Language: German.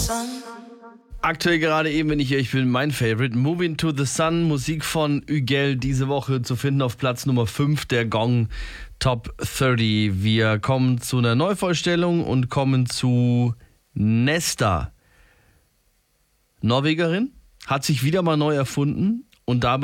Aktuell gerade eben, wenn ich bin, mein Favorite, Moving to the Sun, Musik von Ügel, diese Woche zu finden auf Platz Nummer 5 der Gong Top 30. Wir kommen zu einer Neuvorstellung und kommen zu Nesta. Norwegerin, hat sich wieder mal neu erfunden und dabei